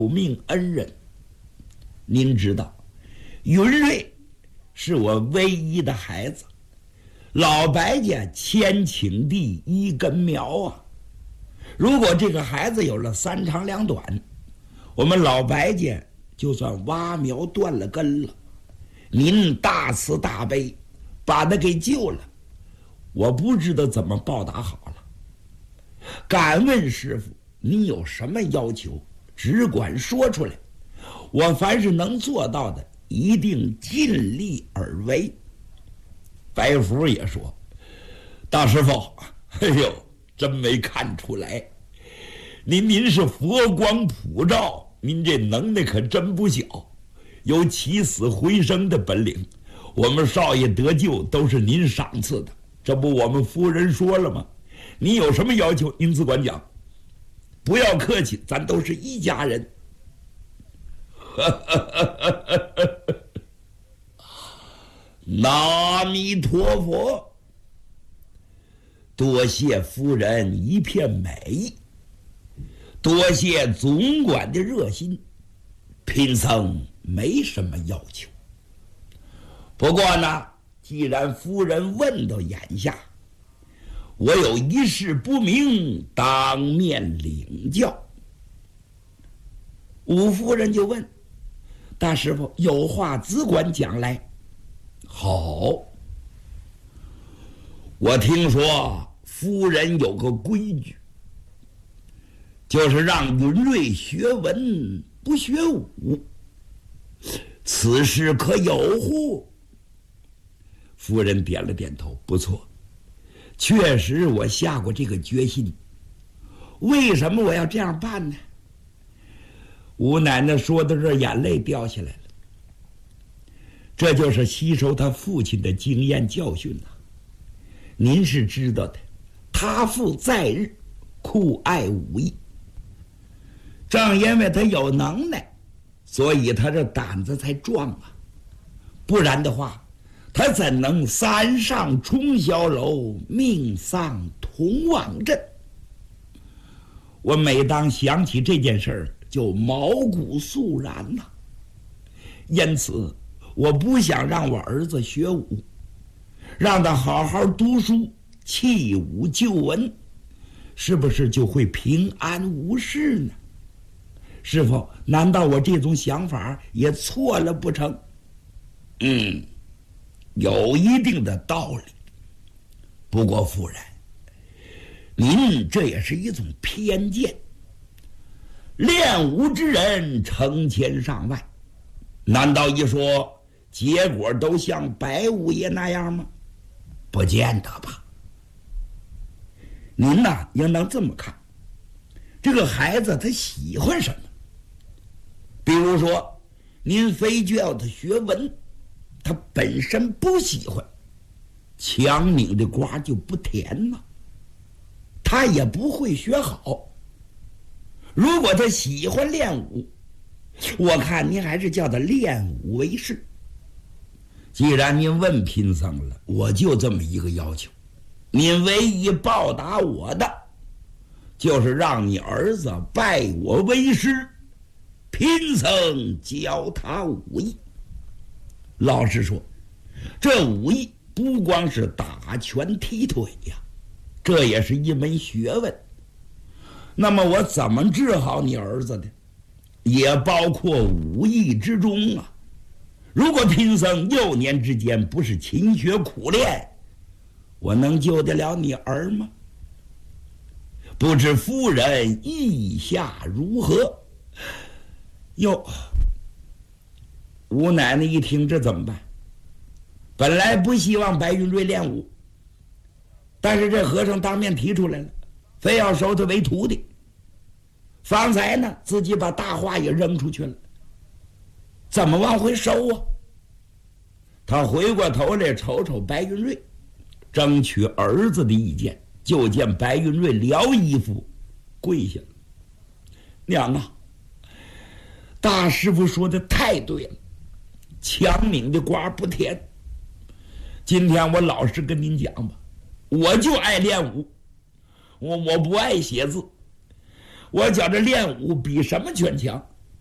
命恩人。您知道，云瑞是我唯一的孩子，老白家千顷地一根苗啊。如果这个孩子有了三长两短，我们老白家就算挖苗断了根了。您大慈大悲，把他给救了，我不知道怎么报答好了。敢问师傅，你有什么要求，只管说出来，我凡是能做到的，一定尽力而为。白福也说：“大师傅，哎呦，真没看出来，您是佛光普照，您这能耐可真不小，有起死回生的本领。我们少爷得救都是您赏赐的，这不我们夫人说了吗？您有什么要求，您自管讲，不要客气，咱都是一家人。”阿弥陀佛，多谢夫人一片美意，多谢总管的热心，贫僧没什么要求。不过呢，既然夫人问到眼下，我有一事不明，当面领教。武夫人就问：“大师傅，有话只管讲来。”好，我听说夫人有个规矩，就是让云瑞学文不学武，此事可有乎？夫人点了点头，不错，确实我下过这个决心。为什么我要这样办呢？吴奶奶说到这，眼泪掉下来了。这就是吸收他父亲的经验教训了。您是知道的，他父在日，酷爱武艺。正因为他有能耐，所以他这胆子才壮啊。不然的话，他怎能三上冲霄楼，命丧同往镇？我每当想起这件事儿，就毛骨悚然呐。因此我不想让我儿子学武，让他好好读书，弃武就文，是不是就会平安无事呢？师傅，难道我这种想法也错了不成？有一定的道理。不过夫人，您这也是一种偏见。练武之人成千上万，难道一说结果都像白五爷那样吗？不见得吧。您呢，应当这么看，这个孩子他喜欢什么？比如说，您非就要他学文，他本身不喜欢，强拧的瓜就不甜嘛，他也不会学好。如果他喜欢练武，我看您还是叫他练武为是。既然您问贫僧了，我就这么一个要求，您唯一报答我的，就是让你儿子拜我为师，贫僧教他武艺。老实说，这武艺不光是打拳踢腿呀，这也是一门学问。那么我怎么治好你儿子的，也包括武艺之中啊。如果贫僧幼年之间不是勤学苦练，我能救得了你儿吗？不知夫人意下如何？哟，吴奶奶一听，这怎么办？本来不希望白云瑞练武，但是这和尚当面提出来了，非要收他为徒弟。方才呢，自己把大话也扔出去了，怎么往回收啊？他回过头来瞅瞅白云瑞，争取儿子的意见，就见白云瑞撩衣服跪下了。娘啊，大师傅说的太对了，强拧的瓜不甜。今天我老实跟您讲吧，我就爱练武，我不爱写字。我觉着练武比什么全强。